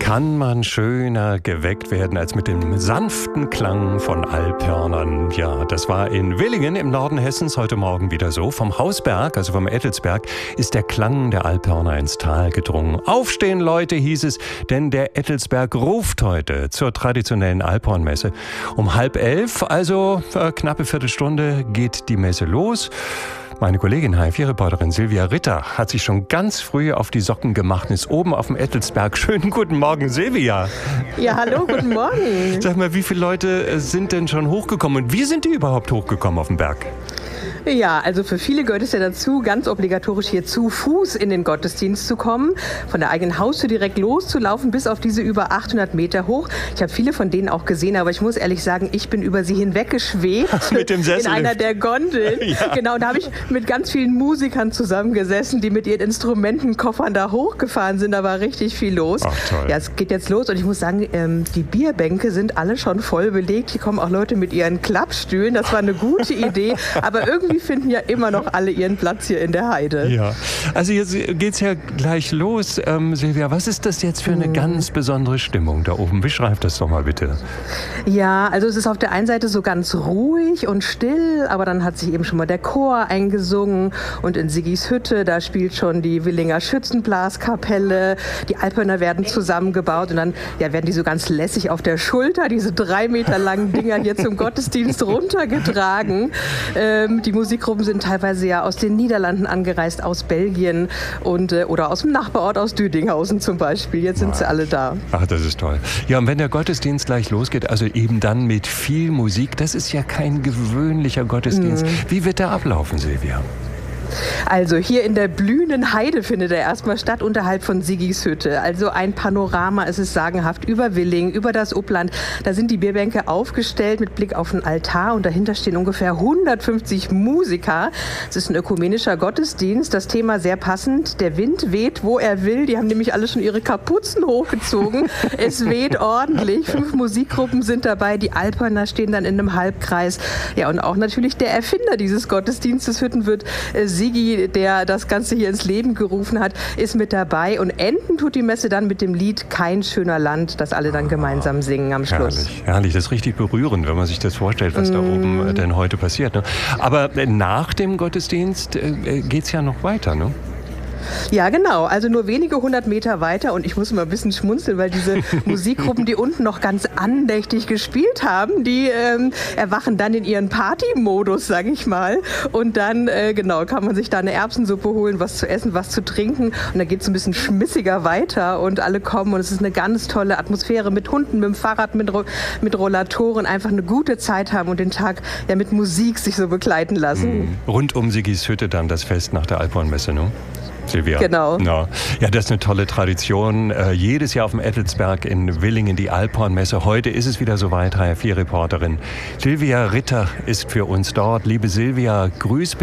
kann man schöner geweckt werden als mit dem sanften Klang von Alphörnern. Ja, das war in Villingen im Norden Hessens heute Morgen wieder so. Vom Hausberg, also vom Ettelsberg, ist der Klang der Alphörner ins Tal gedrungen. Aufstehen, Leute, hieß es, denn der Ettelsberg ruft heute zur traditionellen Alphornmesse. Um 10:30, also knappe Viertelstunde, geht die Messe los. Meine Kollegin, HFI-Reporterin Silvia Ritter, hat sich schon ganz früh auf die Socken gemacht und ist oben auf dem Ettelsberg. Schönen guten Morgen, Silvia. Ja, hallo, guten Morgen. Sag mal, wie viele Leute sind denn schon hochgekommen und wie sind die überhaupt hochgekommen auf den Berg? Ja, also für viele gehört es ja dazu, ganz obligatorisch hier zu Fuß in den Gottesdienst zu kommen, von der eigenen Haustür direkt loszulaufen bis auf diese über 800 Meter hoch. Ich habe viele von denen auch gesehen, aber ich muss ehrlich sagen, ich bin über sie hinweggeschwebt. Mit dem Sessellift. In einer der Gondeln. Ja. Genau, da habe ich mit ganz vielen Musikern zusammengesessen, die mit ihren Instrumentenkoffern da hochgefahren sind. Da war richtig viel los. Ach, toll. Ja, es geht jetzt los und ich muss sagen, die Bierbänke sind alle schon voll belegt. Hier kommen auch Leute mit ihren Klappstühlen. Das war eine gute Idee, aber irgendwie finden ja immer noch alle ihren Platz hier in der Heide. Ja, also jetzt geht's ja gleich los. Silvia, was ist das jetzt für eine ganz besondere Stimmung da oben? Beschreib das doch mal bitte. Ja, also es ist auf der einen Seite so ganz ruhig und still, aber dann hat sich eben schon mal der Chor eingesungen und in Siggis Hütte, da spielt schon die Villinger Schützenblaskapelle, die Alphörner werden zusammengebaut und dann werden die so ganz lässig auf der Schulter, diese 3 Meter langen Dinger hier zum Gottesdienst runtergetragen. Die Musikgruppen sind teilweise ja aus den Niederlanden angereist, aus Belgien und oder aus dem Nachbarort, aus Düdinghausen zum Beispiel. Jetzt sind sie alle da. Ach, das ist toll. Ja, und wenn der Gottesdienst gleich losgeht, also eben dann mit viel Musik, das ist ja kein gewöhnlicher Gottesdienst. Wie wird der ablaufen, Silvia? Also hier in der blühenden Heide findet er erstmal statt, unterhalb von Siggis Hütte. Also ein Panorama, es ist sagenhaft, über Willingen, über das Upland. Da sind die Bierbänke aufgestellt mit Blick auf den Altar und dahinter stehen ungefähr 150 Musiker. Es ist ein ökumenischer Gottesdienst, das Thema sehr passend. Der Wind weht, wo er will. Die haben nämlich alle schon ihre Kapuzen hochgezogen. Es weht ordentlich. 5 Musikgruppen sind dabei. Die Alphörner stehen dann in einem Halbkreis. Ja, und auch natürlich der Erfinder dieses Gottesdienstes, Hüttenwirt Siggi, der das Ganze hier ins Leben gerufen hat, ist mit dabei. Und enden tut die Messe dann mit dem Lied Kein schöner Land, das alle dann gemeinsam singen am Schluss. Herrlich, herrlich. Das ist richtig berührend, wenn man sich das vorstellt, was da oben denn heute passiert. Ne? Aber nach dem Gottesdienst geht's ja noch weiter, ne? Ja, genau. Also nur wenige 100 Meter weiter und ich muss mal ein bisschen schmunzeln, weil diese Musikgruppen, die unten noch ganz andächtig gespielt haben, die erwachen dann in ihren Partymodus, sag ich mal. Und dann, kann man sich da eine Erbsensuppe holen, was zu essen, was zu trinken. Und dann geht es ein bisschen schmissiger weiter und alle kommen und es ist eine ganz tolle Atmosphäre mit Hunden, mit dem Fahrrad, mit Rollatoren, einfach eine gute Zeit haben und den Tag ja mit Musik sich so begleiten lassen. Rund um Siggis Hütte dann das Fest nach der Alphornmesse, ne? Silvia. Genau. Ja, das ist eine tolle Tradition. Jedes Jahr auf dem Ettelsberg in Villingen die Alphornmesse. Heute ist es wieder soweit. HFI-Reporterin Silvia Ritter ist für uns dort. Liebe Silvia, grüß